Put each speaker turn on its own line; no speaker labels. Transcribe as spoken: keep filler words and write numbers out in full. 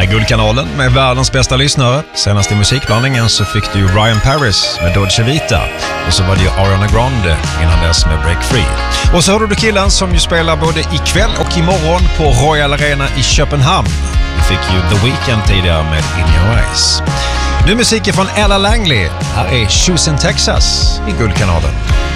är Guldkanalen med världens bästa lyssnare. Senast i musikblandningen så fick du ju Ryan Paris med Dolce Vita. Och så var det ju Ariana Grande innan dess med Break Free. Och så hörde du killen som ju spelar både ikväll och imorgon på Royal Arena i Köpenhamn. Vi fick ju The Weeknd tidigare med In Your Eyes. Nu musiken från Ella Langley. Här är Shoes in Texas i Guldkanalen.